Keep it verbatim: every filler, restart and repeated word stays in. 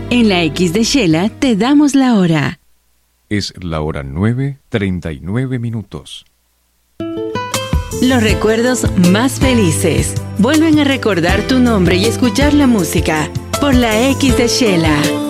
En la X de Shela te damos la hora. Es la hora nueve, treinta y nueve minutos. Los recuerdos más felices vuelven a recordar tu nombre y escuchar la música por la X de Shela.